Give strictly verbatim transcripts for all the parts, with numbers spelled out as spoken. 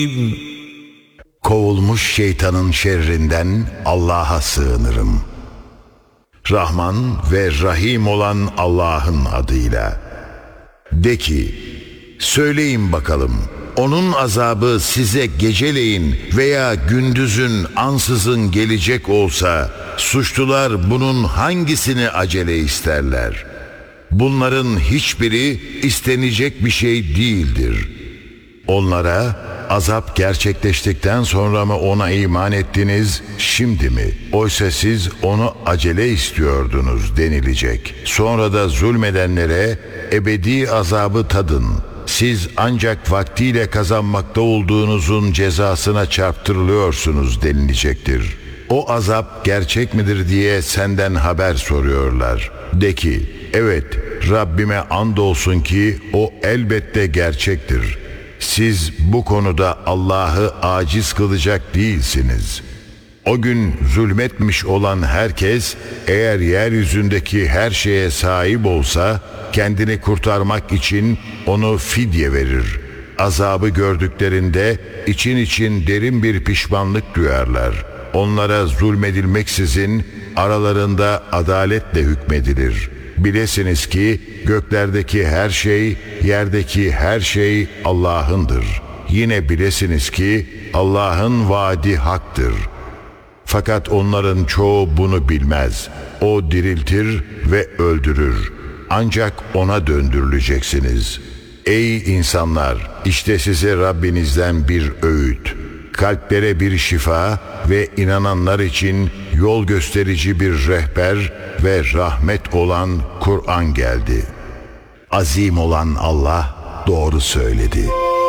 Kovulmuş şeytanın şerrinden Allah'a sığınırım. Rahman ve Rahim olan Allah'ın adıyla. De ki, söyleyin bakalım, onun azabı size geceleyin veya gündüzün ansızın gelecek olsa, suçlular bunun hangisini acele isterler? Bunların hiçbiri istenecek bir şey değildir. Onlara, azap gerçekleştikten sonra mı ona iman ettiniz, şimdi mi? Oysa siz onu acele istiyordunuz denilecek. Sonra da zulmedenlere ebedi azabı tadın. Siz ancak vaktiyle kazanmakta olduğunuzun cezasına çarptırılıyorsunuz denilecektir. O azap gerçek midir diye senden haber soruyorlar. De ki, evet, Rabbime andolsun ki o elbette gerçektir. Siz bu konuda Allah'ı aciz kılacak değilsiniz. O gün zulmetmiş olan herkes, eğer yeryüzündeki her şeye sahip olsa, kendini kurtarmak için onu fidye verir. Azabı gördüklerinde için için derin bir pişmanlık duyarlar. Onlara zulmedilmeksizin aralarında adaletle hükmedilir. Bilesiniz ki göklerdeki her şey, yerdeki her şey Allah'ındır. Yine bilesiniz ki Allah'ın vaadi haktır. Fakat onların çoğu bunu bilmez. O diriltir ve öldürür. Ancak ona döndürüleceksiniz. Ey insanlar! İşte size Rabbinizden bir öğüt. Kalplere bir şifa ve inananlar için yol gösterici bir rehber ve rahmet olan Kur'an geldi. Azim olan Allah doğru söyledi.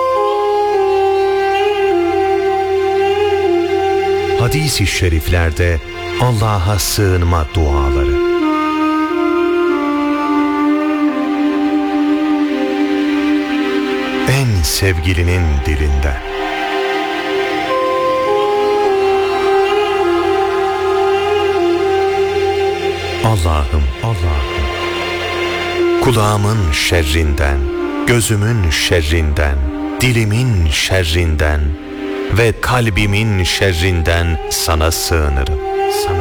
Hadis-i şeriflerde Allah'a sığınma duaları. En sevgilinin dilinden. Allah'ım, Allah'ım, kulağımın şerrinden, gözümün şerrinden, dilimin şerrinden ve kalbimin şerrinden sana sığınırım. Sana